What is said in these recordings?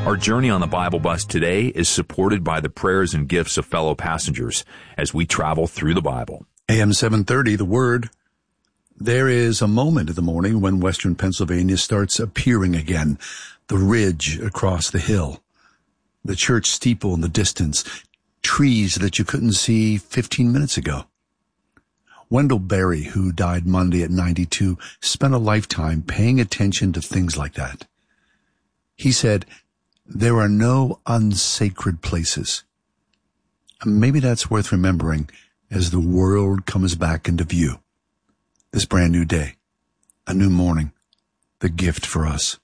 Our journey on the Bible Bus today is supported by the prayers and gifts of fellow passengers as we travel through the Bible. AM 730, The Word. There is a moment in the morning when western Pennsylvania starts appearing again. The ridge across the hill, the church steeple in the distance, trees that you couldn't see 15 minutes ago. Wendell Berry, who died Monday at 92, spent a lifetime paying attention to things like that. He said, "There are no unsacred places." Maybe that's worth remembering as the world comes back into view. This brand new day, a new morning, the gift for us.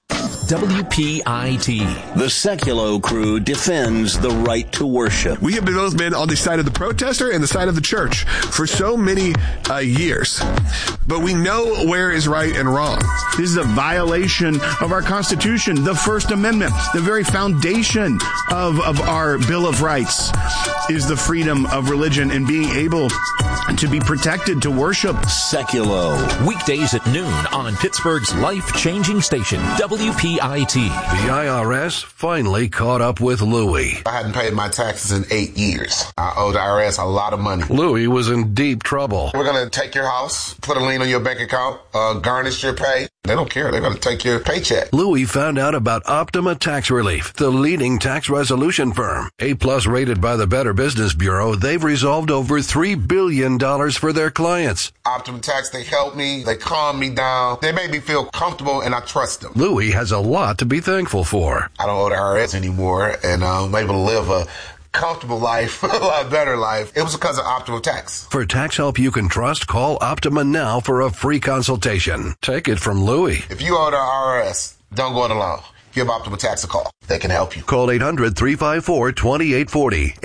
WPIT. The Seculo crew defends the right to worship. We have both been on the side of the protester and the side of the church for so many years. But we know where is right and wrong. This is a violation of our Constitution, the First Amendment. The very foundation of our Bill of Rights is the freedom of religion and being able to be protected to worship. Seculo. Weekdays at noon on Pittsburgh's life-changing station, WPIT. The IRS finally caught up with Louie. I hadn't paid my taxes in 8 years. I owed the IRS a lot of money. Louie was in deep trouble. We're going to take your house, put a lien on your bank account, garnish your pay. They don't care. They're going to take your paycheck. Louie found out about Optima Tax Relief, the leading tax resolution firm. A+ rated by the Better Business Bureau, they've resolved over $3 billion for their clients. Optima Tax, they help me. They calm me down. They make me feel comfortable, and I trust them. Louie has a lot to be thankful for. I don't owe the IRS anymore, and I'm able to live a comfortable life, a lot better life. It was because of Optima Tax. For tax help you can trust, call Optima now for a free consultation. Take it from Louie. If you owe the IRS, don't go it alone. Give Optima Tax a call. They can help you. Call 800-354-2840.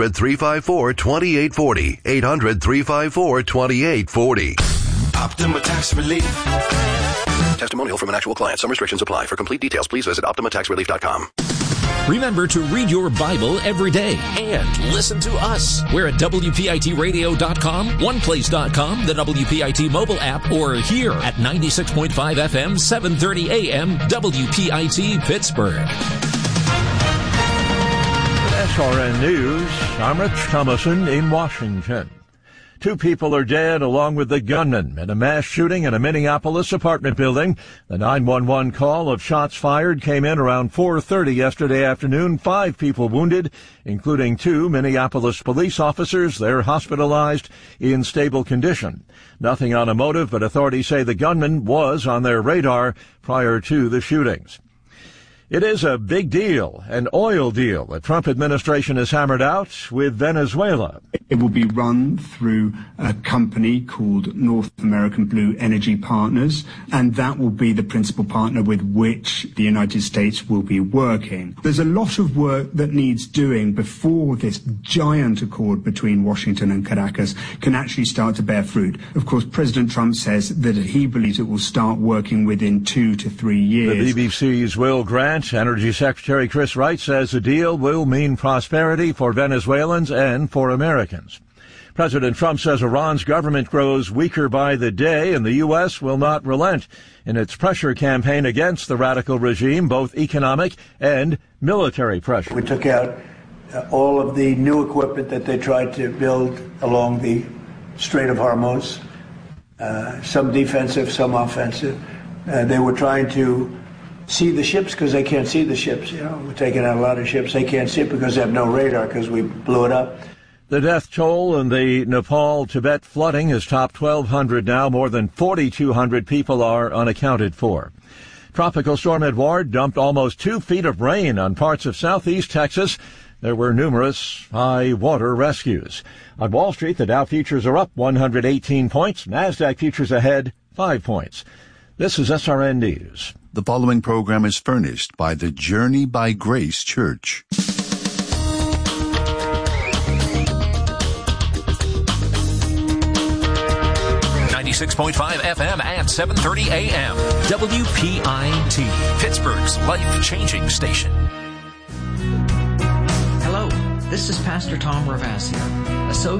800-354-2840. 800-354-2840. Optima Tax Relief. Testimonial from an actual client. Some restrictions apply. For complete details, please visit OptimaTaxRelief.com. Remember to read your Bible every day and listen to us. We're at WPITradio.com, OnePlace.com, the WPIT mobile app, or here at 96.5 FM, 730 AM, WPIT Pittsburgh. SRN News, I'm Rich Thomason in Washington. 2 people are dead along with the gunman in a mass shooting in a Minneapolis apartment building. The 911 call of shots fired came in around 4:30 yesterday afternoon. 5 people wounded, including 2 Minneapolis police officers. They're hospitalized in stable condition. Nothing on a motive, but authorities say the gunman was on their radar prior to the shootings. It is a big deal, an oil deal the Trump administration has hammered out with Venezuela. It will be run through a company called North American Blue Energy Partners, and that will be the principal partner with which the United States will be working. There's a lot of work that needs doing before this giant accord between Washington and Caracas can actually start to bear fruit. Of course, President Trump says that he believes it will start working within 2 to 3 years. The BBC's Will Grant. Energy Secretary Chris Wright says the deal will mean prosperity for Venezuelans and for Americans. President Trump says Iran's government grows weaker by the day, and the U.S. will not relent in its pressure campaign against the radical regime, both economic and military pressure. We took out all of the new equipment that they tried to build along the Strait of Hormuz, some defensive, some offensive. They were trying to see the ships because they can't see the ships. You know, we're taking out a lot of ships. They can't see it because they have no radar because we blew it up. The death toll in the Nepal-Tibet flooding has topped 1,200 now. More than 4,200 people are unaccounted for. Tropical storm Edouard dumped almost 2 feet of rain on parts of southeast Texas. There were numerous high water rescues. On Wall Street, the Dow futures are up 118 points. NASDAQ futures ahead 5 points. This is SRN News. The following program is furnished by the Journey by Grace Church. 96.5 FM and 730 AM. WPIT, Pittsburgh's life-changing station. Hello, this is Pastor Tom Ravassia, Associate